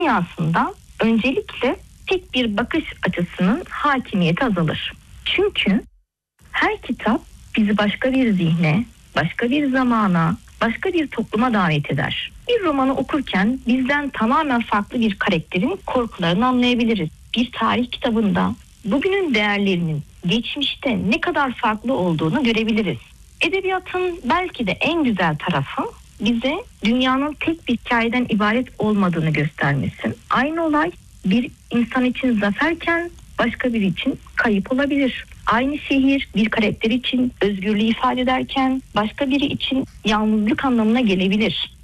dünyasında öncelikle tek bir bakış açısının hakimiyeti azalır. Çünkü her kitap bizi başka bir zihne, başka bir zamana, başka bir topluma davet eder. Bir romanı okurken bizden tamamen farklı bir karakterin korkularını anlayabiliriz. Bir tarih kitabında bugünün değerlerinin geçmişte ne kadar farklı olduğunu görebiliriz. Edebiyatın belki de en güzel tarafı bize dünyanın tek bir hikayeden ibaret olmadığını göstermesi. Aynı olay bir insan için zaferken başka biri için kayıp olabilir. Aynı şehir bir karakter için özgürlüğü ifade ederken başka biri için yalnızlık anlamına gelebilir.